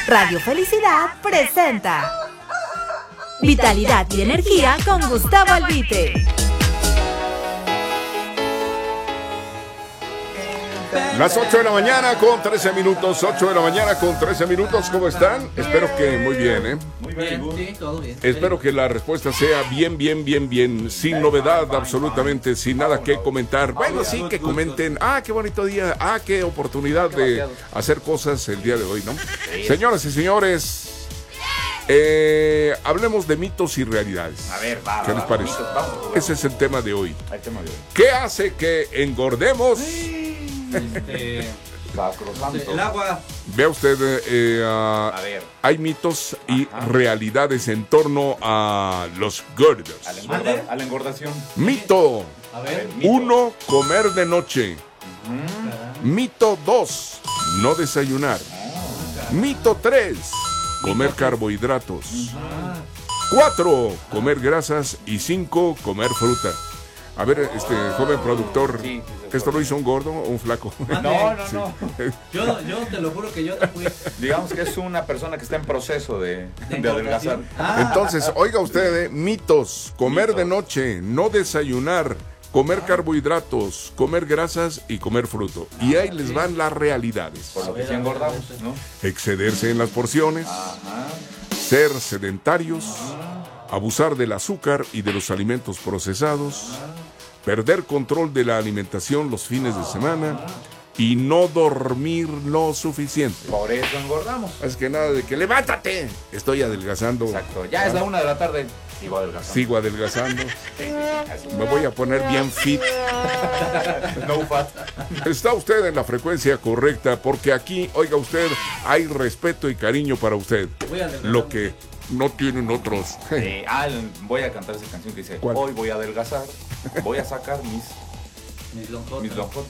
Radio Felicidad presenta Vitalidad y Energía con Gustavo Albite. Las 8 de la mañana con 13 minutos, 8 de la mañana con 13 minutos, ¿cómo están? Espero que muy bien, ¿eh? Muy bien, sí, todo bien. Espero que la respuesta sea bien, sin novedad, absolutamente, sin nada que comentar. Bueno, sí, que comenten, qué bonito día, qué oportunidad de hacer cosas el día de hoy, ¿no? Señoras y señores, hablemos de mitos y realidades. A ver, ¿Qué les parece? Vamos. Ese es el tema de hoy. ¿Qué hace que engordemos? El agua. Vea usted, A ver. hay mitos y realidades en torno a los gordos. A la engordación. Mito A ver. 1, comer de noche. Mito 2, no desayunar. Mito 3, comer carbohidratos. 4, comer grasas. Y 5, comer fruta. A ver, joven productor, Sí. ¿esto lo hizo un gordo o un flaco? No. Yo te lo juro que yo te fui. Digamos que es una persona que está en proceso de adelgazar. Entonces, oiga usted, mitos: comer de noche, no desayunar, comer carbohidratos, comer grasas y comer fruto. Y ahí les van las realidades. Por lo que sí engordamos, ¿no? Excederse en las porciones, ser sedentarios, abusar del azúcar y de los alimentos procesados, perder control de la alimentación los fines de semana y no dormir lo suficiente. Por eso engordamos. Es que nada de que levántate, estoy adelgazando. Exacto. Ya es la 1 de la tarde. Sigo adelgazando. Me voy a poner bien fit. No fat. Está usted en la frecuencia correcta, porque aquí, oiga usted, hay respeto y cariño para usted. Lo que no tienen otros. Voy a cantar esa canción que dice: ¿Cuál? Hoy voy a adelgazar, voy a sacar mis longhots.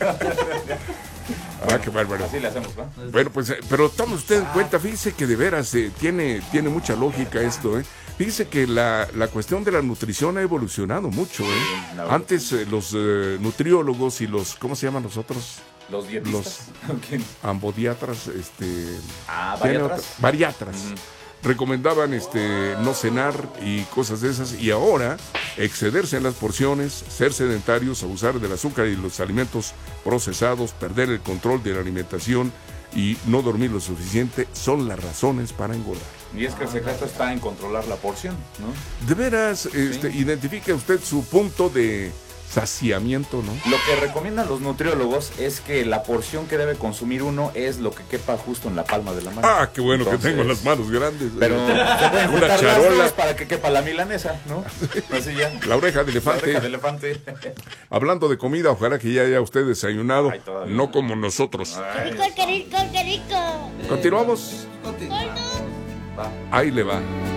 Qué bárbaro. Así le hacemos, ¿va? Bueno, pues, pero tome usted en cuenta, fíjese que de veras tiene mucha lógica esto, ¿eh? Fíjese que la cuestión de la nutrición ha evolucionado mucho, ¿eh? la verdad. Antes los nutriólogos y los, ¿cómo se llaman los otros? Los dietistas. ¿Quién? Ambodiatras, ¿Bariatras? Bariatras. Recomendaban no cenar y cosas de esas, y ahora excederse en las porciones, ser sedentarios, abusar del azúcar y los alimentos procesados, perder el control de la alimentación y no dormir lo suficiente son las razones para engordar. Y es que el secreto está en controlar la porción, ¿no? De veras, identifique usted su punto de saciamiento, ¿no? Lo que recomiendan los nutriólogos es que la porción que debe consumir uno es lo que quepa justo en la palma de la mano. Qué bueno. Entonces, que tengo las manos grandes. Pero se pueden una juntar charola las dos para que quepa la milanesa, ¿no? Así ya. La oreja de elefante. La oreja de elefante. Hablando de comida, ojalá que ya haya usted desayunado, Todavía. no como nosotros. Qué rico, qué rico. ¿Continuamos? Va. Ahí le va.